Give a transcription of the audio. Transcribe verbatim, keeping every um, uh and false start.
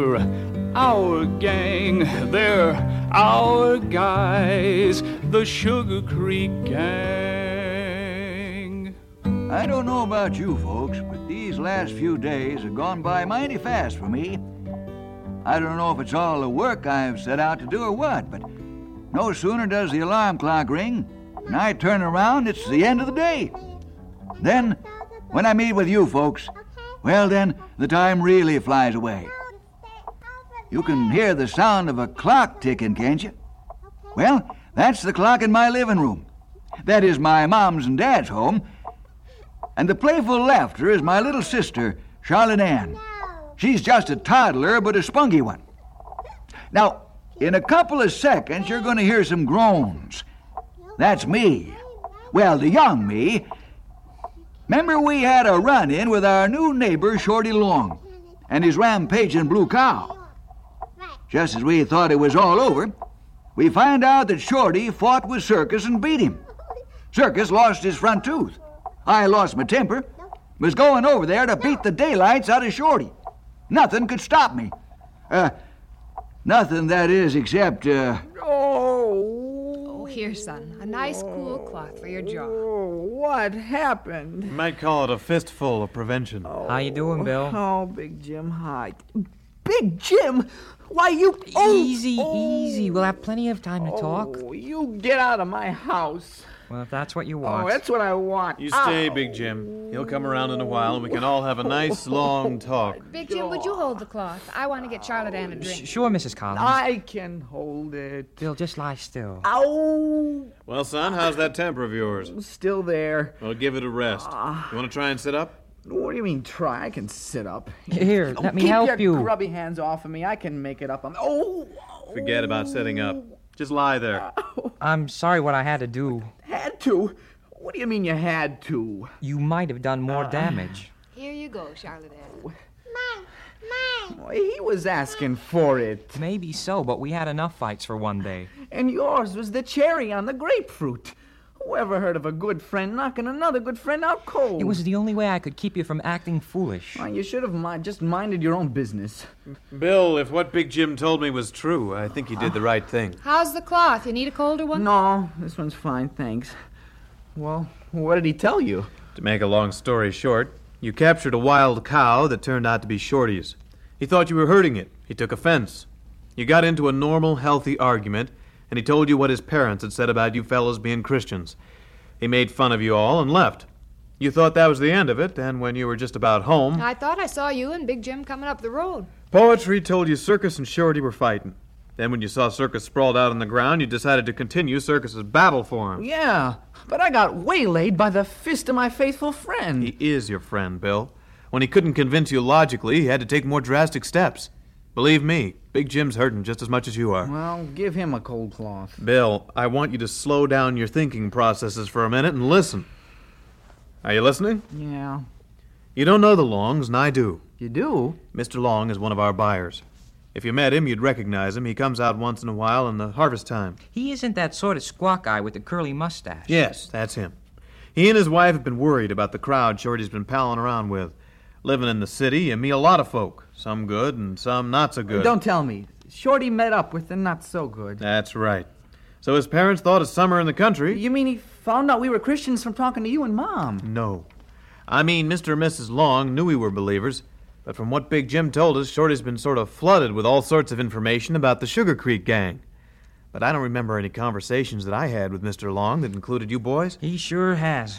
Our gang, they're our guys, the Sugar Creek Gang. I don't know about you folks, but these last few days have gone by mighty fast for me. I don't know if it's all the work I've set out to do or what, but no sooner does the alarm clock ring and I turn around, it's the end of the day. Then, when I meet with you folks, well then, the time really flies away. You can hear the sound of a clock ticking, can't you? Well, that's the clock in my living room. That is my mom's and dad's home. And the playful laughter is my little sister, Charlotte Ann. She's just a toddler, but a spunky one. Now, in a couple of seconds, you're going to hear some groans. That's me. Well, the young me. Remember we had a run-in with our new neighbor, Shorty Long, and his rampaging blue cow. Just as we thought it was all over, we find out that Shorty fought with Circus and beat him. Circus lost his front tooth. I lost my temper. Was going over there to beat the daylights out of Shorty. Nothing could stop me. Uh, nothing, that is, except, uh... Oh, here, son. A nice, cool cloth for your jaw. Oh, what happened? You might call it a fistful of prevention. Oh, How you doing, Bill? Oh, Big Jim, hi. Big Jim? Why, you... Oh, easy, oh, easy. We'll have plenty of time to talk. Oh, you get out of my house. Well, if that's what you want. Oh, that's what I want. You stay, Ow. Big Jim. He'll come around in a while, and we can all have a nice, long talk. Big Jim, would you hold the cloth? I want to get Charlotte Ann a drink. Sh- sure, Missus Collins. I can hold it. Bill, just lie still. Ow! Well, son, how's that temper of yours? Still there. Well, give it a rest. Uh, You want to try and sit up? What do you mean, try? I can sit up. Here, Oh, let me keep help your you. grubby hands off of me. I can make it up. I'm... Oh! Forget about sitting up. Just lie there. I'm sorry what I had to do. Had to? What do you mean you had to? You might have done more damage. Here you go, Charlotte Ann. Mom, Mom. Well, he was asking for it. Maybe so, but we had enough fights for one day. And yours was the cherry on the grapefruit. Who ever heard of a good friend knocking another good friend out cold? It was the only way I could keep you from acting foolish. Well, you should have mi- just minded your own business. Bill, if what Big Jim told me was true, I think he did the right thing. How's the cloth? You need a colder one? No, this one's fine, thanks. Well, what did he tell you? To make a long story short, you captured a wild cow that turned out to be Shorty's. He thought you were hurting it. He took offense. You got into a normal, healthy argument, and he told you what his parents had said about you fellows being Christians. He made fun of you all and left. You thought that was the end of it, and when you were just about home... I thought I saw you and Big Jim coming up the road. Poetry told you Circus and Shorty were fighting. Then when you saw Circus sprawled out on the ground, you decided to continue Circus's battle for him. Yeah, but I got waylaid by the fist of my faithful friend. He is your friend, Bill. When he couldn't convince you logically, he had to take more drastic steps. Believe me, Big Jim's hurting just as much as you are. Well, give him a cold cloth. Bill, I want you to slow down your thinking processes for a minute and listen. Are you listening? Yeah. You don't know the Longs, and I do. You do? Mister Long is one of our buyers. If you met him, you'd recognize him. He comes out once in a while in the harvest time. He isn't that sort of squawk guy with the curly mustache. Yes, that's him. He and his wife have been worried about the crowd Shorty's been palling around with. Living in the city, you meet a lot of folk. Some good and some not so good. Don't tell me. Shorty met up with the not so good. That's right. So his parents thought a summer in the country... You mean he found out we were Christians from talking to you and Mom? No. I mean, Mister and Missus Long knew we were believers, but from what Big Jim told us, Shorty's been sort of flooded with all sorts of information about the Sugar Creek Gang. But I don't remember any conversations that I had with Mister Long that included you boys. He sure has.